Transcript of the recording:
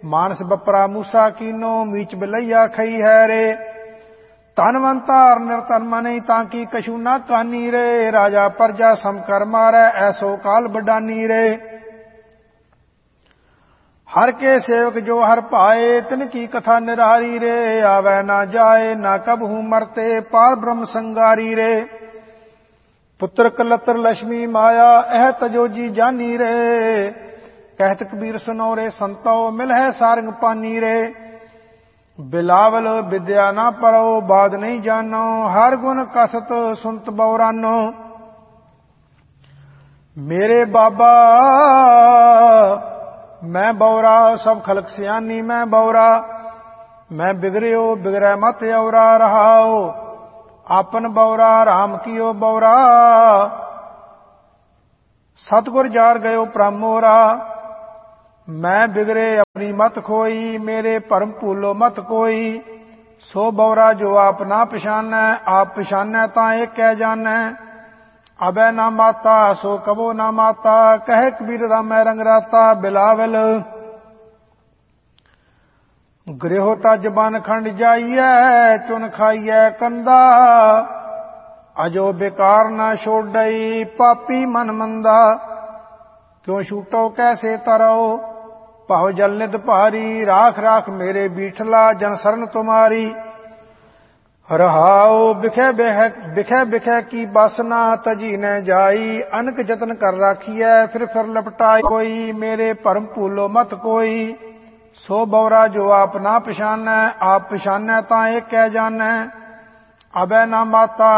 मानस बपरा मूसा कीनो मीच बिलैया खई है रे। धनवंतार निरतन मनै ताकि कछु ना कानी रे। राजा प्रजा सम कर मारै ऐसो काल बडानी रे। हर के सेवक जो हर पाए तिनकी कथा निरारी रे। आवे ना जाए ना कबहू मरते पार ब्रह्म संगारी रे। पुत्र कलत्र लक्ष्मी माया एह तजोजी जानी रे। कहत कबीर सुनो रे संतो मिल है सारंग पानी रे। बिलावल विद्या ना परो बाद नहीं जानो। हर गुण कथत सुनत बौरानो। मेरे बाबा मैं बौरा सब खलक सियानी मैं बौरा। मैं बिगड़ियो बिगड़ै मत औरा रहाओ। आपन बौरा राम कियो बौरा। सतगुर जार गयो प्रमोरा। मैं बिगड़े अपनी मत खोई मेरे परम भूलो मत कोई। सो बौरा जो आप ना पछानै आप पछानै तां एक कह जानै। अबै ना माता सो कबो ना माता कहे कबीर रामै रंग राता। बिलावल गृह तज बन खंड जाइए चुन खाइए कंदा। अजो बेकार ना छोड़ई पापी मन मंदा। क्यों छूटो कैसे तरो भाव जल निध भारी। राख राख मेरे बीठला जन सरन तुम्हारी। रहाओ बिखे बिखे की बासना तजी न जाई। अनक जतन कर राखिए फिर लपटाई कोई। मेरे परम भूलो मत कोई। सो बौरा जो आप ना पछानै आप पछानै तां एक कह जानै। अबै ना माता